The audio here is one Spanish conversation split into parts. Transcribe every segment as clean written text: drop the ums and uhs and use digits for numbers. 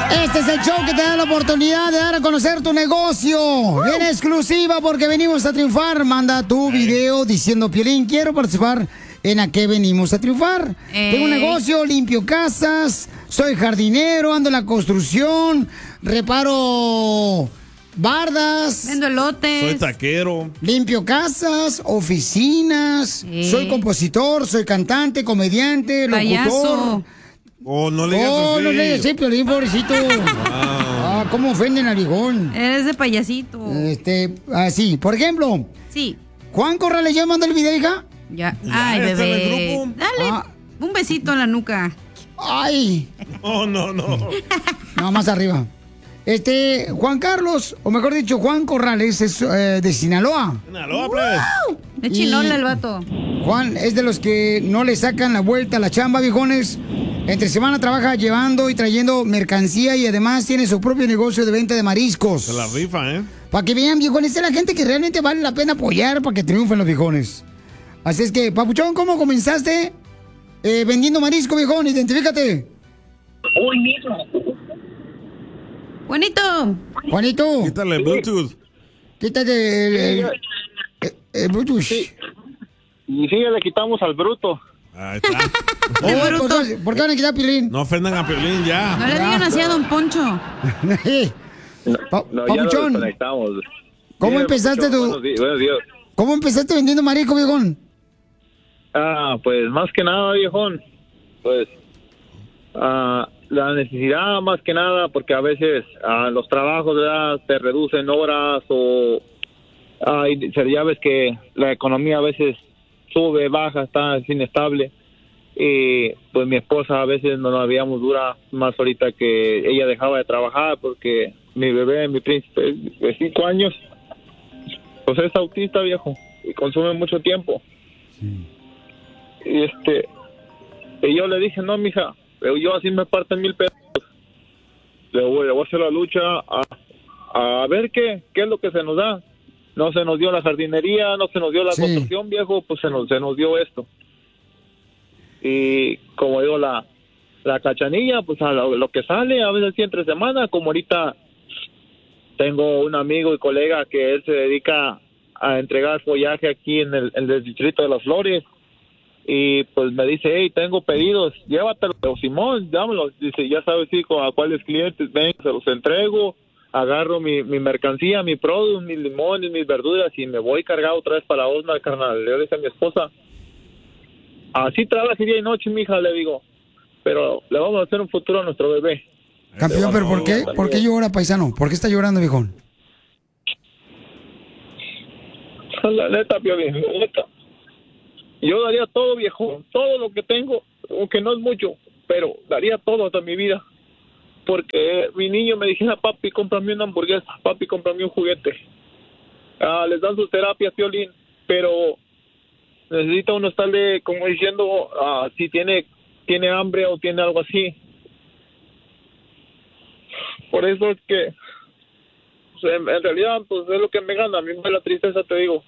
Este es el show que te da la oportunidad de dar a conocer tu negocio en exclusiva porque venimos a triunfar. Manda tu video diciendo, Piolín, quiero participar en A Qué Venimos a Triunfar. Tengo un negocio, limpio casas, soy jardinero, ando en la construcción, reparo bardas. Vendo elotes. Soy taquero. Limpio casas, oficinas, soy compositor, soy cantante, comediante, locutor. Oh, no le digas así. No le digas así, Piolín, pobrecito. Cómo ofenden al viejón. Eres de payasito. Así, por ejemplo. Sí. Juan Corrales, ¿ya mandó el video, hija? Ya. Ay, está en el bebé. grupo. Dale un besito en la nuca. Ay. Oh, no. No, más arriba. Juan Carlos, o mejor dicho, Juan Corrales es de Sinaloa. Sinaloa, pues. De chinola el vato. Juan es de los que no le sacan la vuelta a la chamba, viejones. Entre semana trabaja llevando y trayendo mercancía y además tiene su propio negocio de venta de mariscos. Se la rifa, ¿eh? Para que vean, viejones, es la gente que realmente vale la pena apoyar para que triunfen los viejones. Así es que, Papuchón, ¿cómo comenzaste vendiendo marisco, viejón? Identifícate. Hoy mismo. Juanito. Quítale el Bluetooth. Quítate el Bluetooth. Sí. Y sí, le quitamos al bruto. Ahí está. ¿Por qué van a quitar a Piolín? No ofendan a Piolín ya. No le digan así a Don Poncho. Papuchón, ya lo desconectamos. ¿Cómo empezaste tú? Buenos días. ¿Cómo empezaste vendiendo marisco, viejón? Pues más que nada, viejón, pues la necesidad más que nada, porque a veces los trabajos, ¿verdad?, te reducen horas o ya ves que la economía a veces sube, baja, está inestable. Y pues mi esposa a veces no nos habíamos dura más ahorita que ella dejaba de trabajar porque mi bebé, mi príncipe de 5 años, pues es autista, viejo, y consume mucho tiempo. Y yo le dije, no, mija, yo así me parten 1,000 pesos. Le voy a hacer la lucha a ver qué es lo que se nos da. No se nos dio la jardinería, no se nos dio la construcción, viejo, pues se nos dio esto. Y como digo, la cachanilla, pues a lo que sale, a veces sí entre semana, como ahorita tengo un amigo y colega que él se dedica a entregar follaje aquí en el distrito de Las Flores. Y pues me dice, hey, tengo pedidos, llévatelo, Simón, dámelos. Dice, ya sabes, hijo, a cuáles clientes ven, se los entrego, agarro mi mercancía, mi producto, mis limones, mis verduras y me voy cargado otra vez para Osma, carnal. Le dije a mi esposa, así trabaja día y noche, mija, le digo, pero le vamos a hacer un futuro a nuestro bebé. Campeón, ¿pero por qué? ¿Por qué llora, paisano? ¿Por qué está llorando, viejón? La neta, Piolín, la neta. Yo daría todo, viejo, todo lo que tengo, aunque no es mucho, pero daría todo hasta mi vida. Porque mi niño me dijera, papi, cómprame una hamburguesa, papi, cómprame un juguete. Les dan sus terapias, Piolín, pero necesita uno estarle como diciendo si tiene hambre o tiene algo así. Por eso es que pues, en realidad pues es lo que me gana, a mí me da la tristeza, te digo.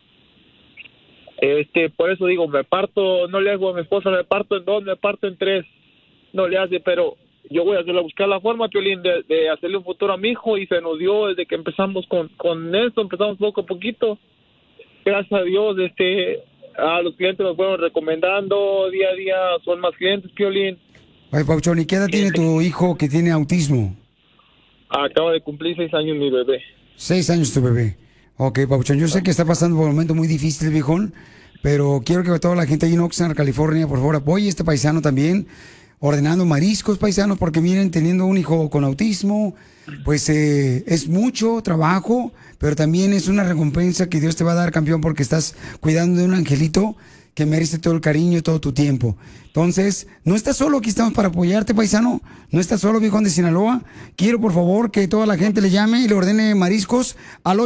Por eso digo, me parto, no le hago a mi esposa, me parto en 2, me parto en 3, no le hace, pero yo voy a buscar la forma, Piolín, de hacerle un futuro a mi hijo, y se nos dio desde que empezamos con esto, empezamos poco a poquito, gracias a Dios, a los clientes nos fueron recomendando, día a día son más clientes, Piolín. Oye, Pauchón, ¿y qué edad tiene tu hijo que tiene autismo? Acaba de cumplir 6 años mi bebé. 6 años tu bebé. Ok, Pauchón, yo sé que está pasando por un momento muy difícil, viejón, pero quiero que toda la gente ahí en Oxnard, California, por favor, apoye a este paisano también, ordenando mariscos, paisanos, porque miren, teniendo un hijo con autismo, pues es mucho trabajo, pero también es una recompensa que Dios te va a dar, campeón, porque estás cuidando de un angelito que merece todo el cariño y todo tu tiempo. Entonces, no estás solo, aquí estamos para apoyarte, paisano. No estás solo, viejón de Sinaloa. Quiero, por favor, que toda la gente le llame y le ordene mariscos al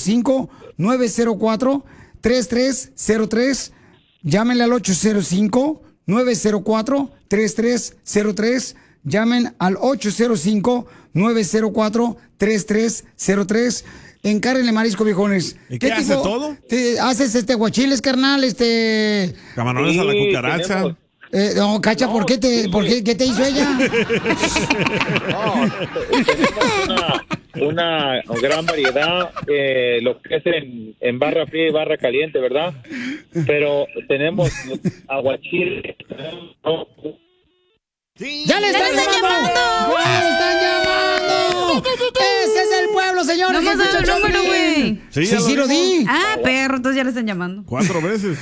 805-904-3303. Llámenle al 805-904-3303. Llamen al 805-904-3303. Encárguenle marisco, viejones. ¿Y qué hace todo? ¿Haces guachiles, carnal? Camarones a la cucaracha. No, Cacha, ¿por qué qué te hizo ella? No, tenemos una gran variedad, lo que es en barra fría y barra caliente, ¿verdad? Pero tenemos aguachile. ¡Ya le están llamando! ¡Ya le están llamando! ¡Ese es el pueblo, señores! No hemos dado el número, güey. Sí, lo di. Ah, perro, entonces ya le están llamando. 4 veces.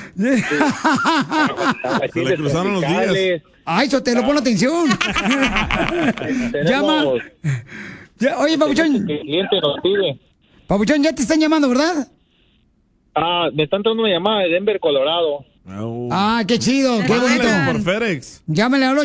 Se le cruzaron los días. Ay, Sotelo, pon atención. Llama. Oye, Papuchón. El cliente nos pide. Papuchón, ya te están llamando, ¿verdad? Me están dando una llamada de Denver, Colorado. Oh. Ah, qué chido, qué bonito. Por FedEx. Llámenle al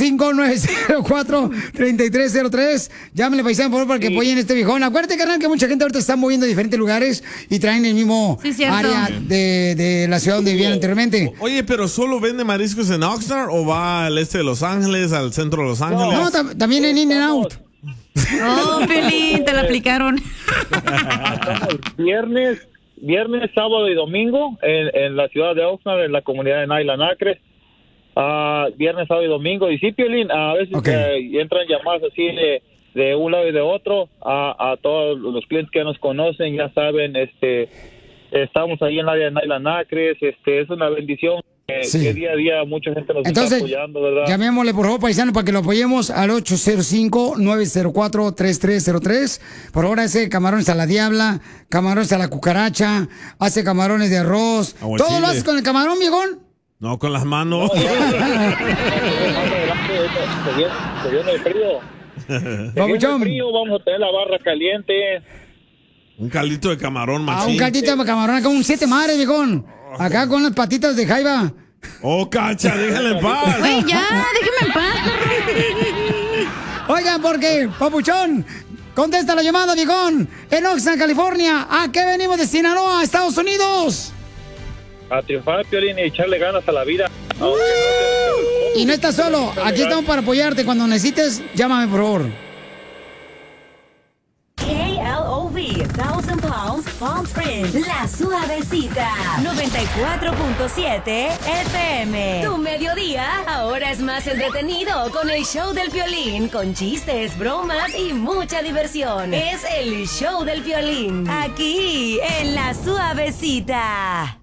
805-904-3303. Llámenle, paisano, por favor, para que apoyen este viejón. Acuérdate, carnal, que mucha gente ahorita está moviendo a diferentes lugares y traen el mismo área de la ciudad donde vivían anteriormente. Oye, pero ¿solo vende mariscos en Oxnard o va al este de Los Ángeles, al centro de Los Ángeles? No, también en In-N-Out. Oh, Pelín, te la aplicaron. Viernes, sábado y domingo en la ciudad de Oxnard, en la comunidad de Island Acres. Viernes, sábado y domingo. Y sí, Piolín, a veces entran llamadas así de un lado y de otro. A todos los clientes que nos conocen ya saben, estamos ahí en el área de Island Acres. Es una bendición que día a día mucha gente nos está apoyando, ¿verdad? Llamémosle, por favor, paisano, para que lo apoyemos al 805-904-3303. Por ahora hace camarones a la diabla, camarones a la cucaracha, hace camarones de arroz. ¿Todo lo haces con el camarón, viejón? No, con las manos. Se viene el frío. Papuchón. Vamos a tener la barra caliente. Un caldito de camarón, machín. Un caldito de camarón, acá un 7 madres, viejón. Acá con las patitas de jaiba. Oh, Cacha, déjale en paz. Güey, ya, déjeme en paz. Oigan, porque, Papuchón, contesta la llamada, viejón. En Oxnard, California. ¿A qué venimos de Sinaloa, Estados Unidos? A triunfar, Piolín, y echarle ganas a la vida. Y no estás solo. Aquí estamos para apoyarte. Cuando necesites, llámame, por favor. KLOV, 1000 Pounds, Palm Springs, La Suavecita, 94.7 FM. Tu mediodía ahora es más entretenido con el show del Piolín, con chistes, bromas y mucha diversión. Es el show del Piolín, aquí en La Suavecita.